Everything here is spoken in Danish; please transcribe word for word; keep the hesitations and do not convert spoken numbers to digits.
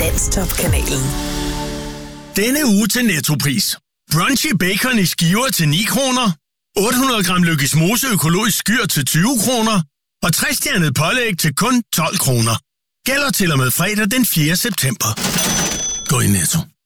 Danstop-kanalen. Denne uge til Nettopris. Brunchy bacon i skiver til ni kroner. otte hundrede gram Lykkes Mose økologisk skyr til tyve kroner. Og tre-stjernet pålæg til kun tolv kroner. Gælder til og med fredag den fjerde september. Gå i Netto.